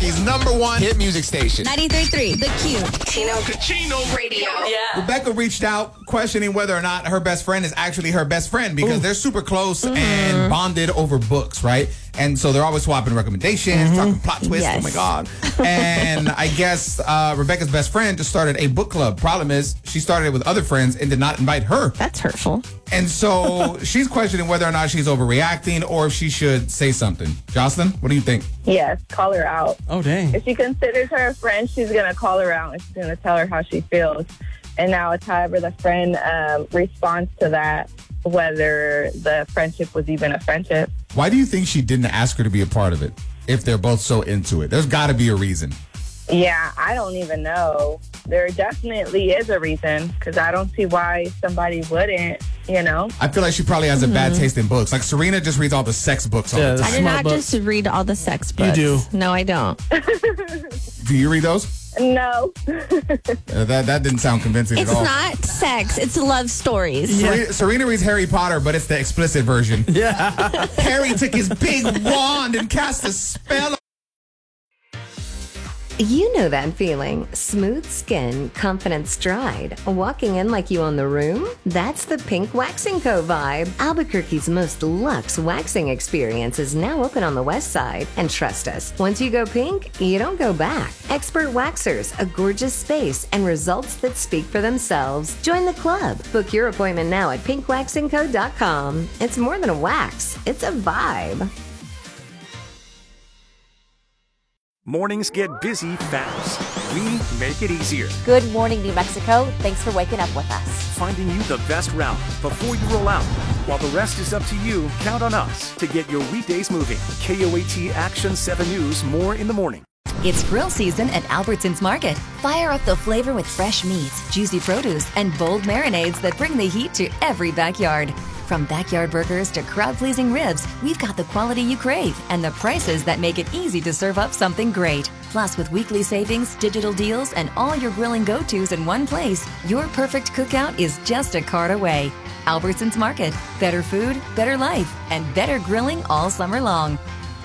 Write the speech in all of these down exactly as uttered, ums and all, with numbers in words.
Albuquerque's number one hit music station. ninety-three point three, The Q. Chino Cucino Radio. Yeah. Rebecca reached out questioning whether or not her best friend is actually her best friend because Ooh. they're super close mm-hmm. and bonded over books, right? And so they're always swapping recommendations, mm-hmm. talking plot twists. Yes. Oh, my God. And I guess uh, Rebecca's best friend just started a book club. Problem is, she started it with other friends and did not invite her. That's hurtful. And so she's questioning whether or not she's overreacting or if she should say something. Jocelyn, what do you think? Yes, call her out. Oh, dang. If she considers her a friend, she's going to call her out and she's going to tell her how she feels. And now it's however the friend um, responds to that, whether the friendship was even a friendship. Why do you think she didn't ask her to be a part of it if they're both so into it? There's got to be a reason. Yeah, I don't even know. There definitely is a reason because I don't see why somebody wouldn't, you know? I feel like she probably has a bad mm-hmm. taste in books. Like Serena just reads all the sex books all yeah, the time. I do not books. just read all the sex books. You do. No, I don't. Do you read those? No. uh, that that didn't sound convincing it's at all. It's not sex. It's love stories. Yeah. Serena, Serena reads Harry Potter, but it's the explicit version. Yeah. Harry took his big wand and cast a spell. You know that feeling. Smooth skin, confident stride, walking in like you own the room? That's the Pink Waxing Co. vibe. Albuquerque's most luxe waxing experience is now open on the west side. And trust us, once you go pink, you don't go back. Expert waxers, a gorgeous space, and results that speak for themselves. Join the club. Book your appointment now at pink waxing co dot com. It's more than a wax, it's a vibe. Mornings get busy fast. We make it easier. Good morning, New Mexico. Thanks for waking up with us. Finding you the best route before you roll out. While the rest is up to you, count on us to get your weekdays moving. K O A T Action seven News, more in the morning. It's grill season at Albertsons Market. Fire up the flavor with fresh meats, juicy produce, and bold marinades that bring the heat to every backyard. From backyard burgers to crowd-pleasing ribs, we've got the quality you crave and the prices that make it easy to serve up something great. Plus, with weekly savings, digital deals, and all your grilling go-tos in one place, your perfect cookout is just a cart away. Albertsons Market. Better food, better life, and better grilling all summer long.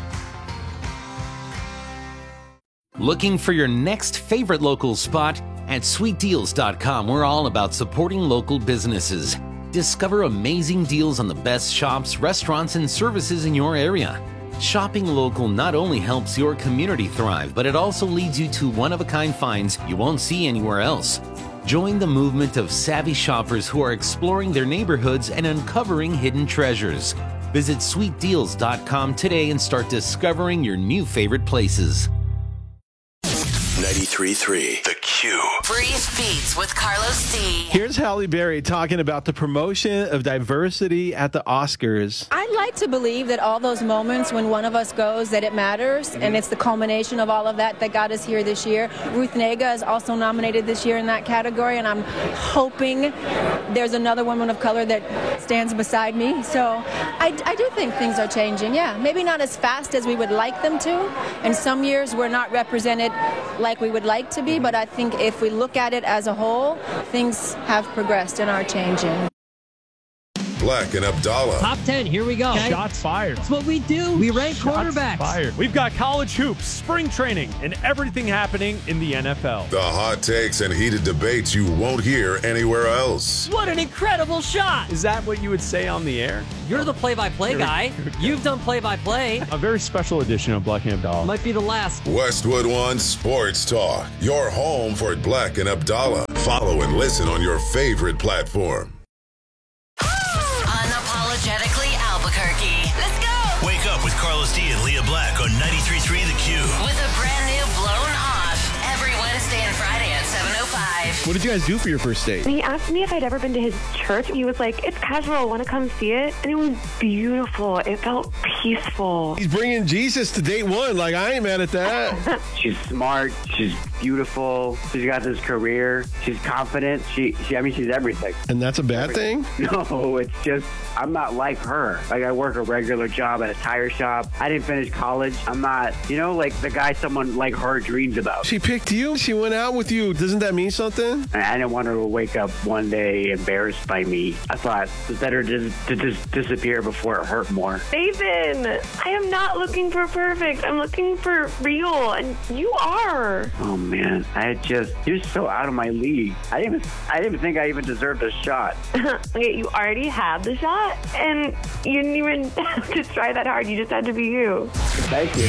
Looking for your next favorite local spot? At sweet deals dot com, we're all about supporting local businesses. Discover amazing deals on the best shops, restaurants, and services in your area. Shopping local not only helps your community thrive, but it also leads you to one-of-a-kind finds you won't see anywhere else. Join the movement of savvy shoppers who are exploring their neighborhoods and uncovering hidden treasures. Visit sweet deals dot com today and start discovering your new favorite places. ninety-three point three The Q. Brief Beats with Carlos D. Here's Halle Berry talking about the promotion of diversity at the Oscars. I'd like to believe that all those moments when one of us goes, that it matters, and it's the culmination of all of that that got us here this year. Ruth Negga is also nominated this year in that category, and I'm hoping there's another woman of color that stands beside me. So I, I do think things are changing, yeah. Maybe not as fast as we would like them to, and some years we're not represented like we would like to be, but I think if we look at it as a whole, things have progressed and are changing. Black and Abdallah. Top ten, here we go. Okay. Shots fired. That's what we do. We rank Shots quarterbacks. Fired. We've got college hoops, spring training, and everything happening in the N F L. The hot takes and heated debates you won't hear anywhere else. What an incredible shot. Is that what you would say on the air? You're the play-by-play guy. You've done play-by-play. A very special edition of Black and Abdallah. Might be the last. Westwood One Sports Talk. Your home for Black and Abdallah. Follow and listen on your favorite platform. Unapologetically Albuquerque. Let's go. Wake up with Carlos D and Leah Black on ninety-three point three The Q. With a brand new Blown Off every Wednesday and Friday at seven oh five. What did you guys do for your first date? He asked me if I'd ever been to his church. He was like, it's casual. Want to come see it? And it was beautiful. It felt peaceful. He's bringing Jesus to date one. Like, I ain't mad at that. She's smart. She's beautiful. She's got this career. She's confident. She, she I mean, she's everything. And that's a bad everything. thing? No, it's just, I'm not like her. Like, I work a regular job at a tire shop. I didn't finish college. I'm not, you know, like the guy someone like her dreams about. She picked you. She went out with you. Doesn't that mean something? And I didn't want her to wake up one day embarrassed by me. I thought it was better to, to just disappear before it hurt more. Nathan, I am not looking for perfect. I'm looking for real, and you are. Oh man, I just you're so out of my league. I didn't even I didn't even think I even deserved a shot. Wait, you already had the shot, and you didn't even have to try that hard. You just had to be you. Thank you.